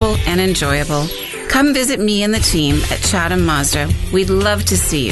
comfortable and enjoyable. Come visit me and the team at Chatham Mazda. We'd love to see you.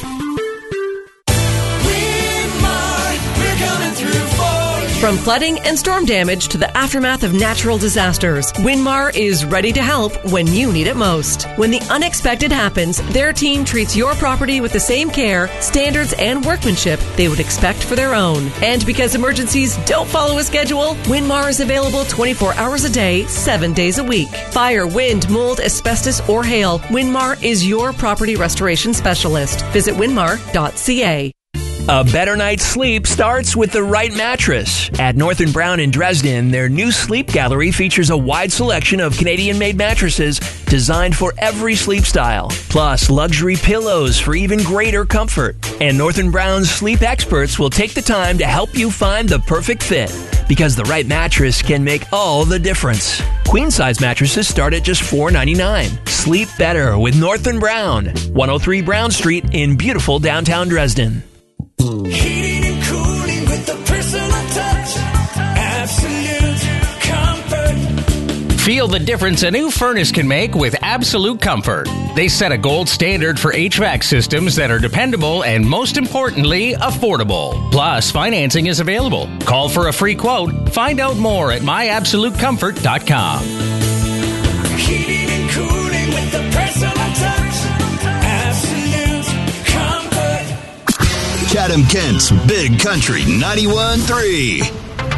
From flooding and storm damage to the aftermath of natural disasters, Winmar is ready to help when you need it most. When the unexpected happens, their team treats your property with the same care, standards, and workmanship they would expect for their own. And because emergencies don't follow a schedule, Winmar is available 24 hours a day, 7 days a week. Fire, wind, mold, asbestos, or hail, Winmar is your property restoration specialist. Visit winmar.ca. A better night's sleep starts with the right mattress. At North & Brown in Dresden, their new sleep gallery features a wide selection of Canadian-made mattresses designed for every sleep style, plus luxury pillows for even greater comfort. And North & Brown's sleep experts will take the time to help you find the perfect fit, because the right mattress can make all the difference. Queen-size mattresses start at just $4.99. Sleep better with North & Brown, 103 Brown Street in beautiful downtown Dresden. Heating and cooling with a personal touch. Absolute comfort. Feel the difference a new furnace can make with Absolute Comfort. They set a gold standard for HVAC systems that are dependable and, most importantly, affordable. Plus, financing is available. Call for a free quote. Find out more at myabsolutecomfort.com. Heating and cooling with a personal touch. Absolute comfort. Chatham Kent's Big Country 91.3.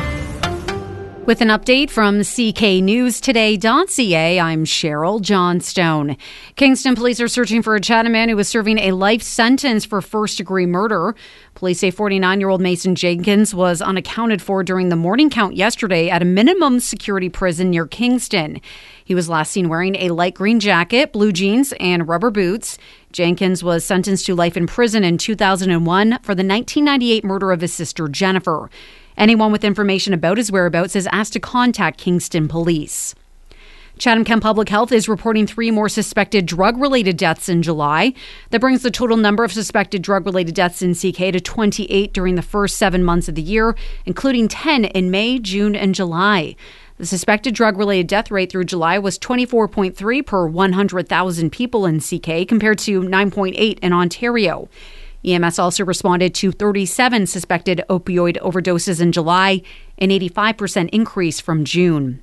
With an update from CKNewsToday.ca, I'm Cheryl Johnstone. Kingston police are searching for a Chatham man who was serving a life sentence for first-degree murder. Police say 49-year-old Mason Jenkins was unaccounted for during the morning count yesterday at a minimum security prison near Kingston. He was last seen wearing a light green jacket, blue jeans, and rubber boots. Jenkins was sentenced to life in prison in 2001 for the 1998 murder of his sister, Jennifer. Anyone with information about his whereabouts is asked to contact Kingston Police. Chatham-Kent Public Health is reporting 3 more suspected drug-related deaths in July. That brings the total number of suspected drug-related deaths in CK to 28 during the first 7 months of the year, including 10 in May, June, and July. The suspected drug-related death rate through July was 24.3 per 100,000 people in CK, compared to 9.8 in Ontario. EMS also responded to 37 suspected opioid overdoses in July, an 85% increase from June.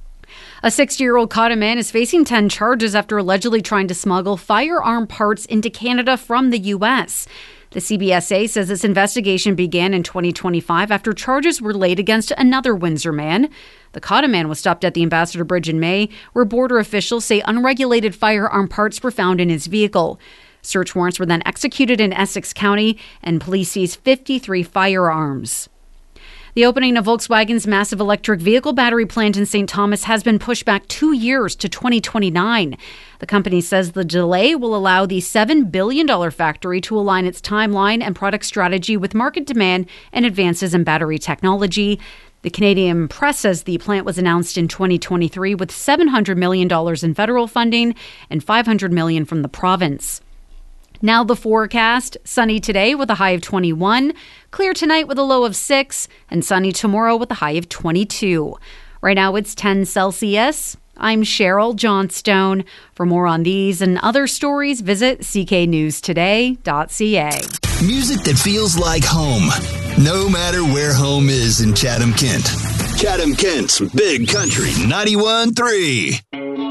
A 60-year-old Cotton man is facing 10 charges after allegedly trying to smuggle firearm parts into Canada from the U.S. The CBSA says this investigation began in 2025 after charges were laid against another Windsor man. The Cotton man was stopped at the Ambassador Bridge in May, where border officials say unregulated firearm parts were found in his vehicle. Search warrants were then executed in Essex County, and police seized 53 firearms. The opening of Volkswagen's massive electric vehicle battery plant in St. Thomas has been pushed back 2 years to 2029. The company says the delay will allow the $7 billion factory to align its timeline and product strategy with market demand and advances in battery technology. The Canadian Press says the plant was announced in 2023 with $700 million in federal funding and $500 million from the province. Now the forecast. Sunny today with a high of 21. Clear tonight with a low of 6. And sunny tomorrow with a high of 22. Right now it's 10 Celsius. I'm Cheryl Johnstone. For more on these and other stories, visit cknewstoday.ca. Music that feels like home, no matter where home is in Chatham Kent. Chatham Kent's Big Country 91.3.